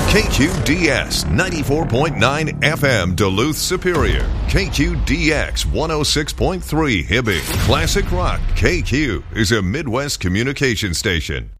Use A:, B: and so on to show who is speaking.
A: KQDS 94.9 FM Duluth Superior. KQDX 106.3 Hibbing. Classic Rock. KQ is a Midwest communication station.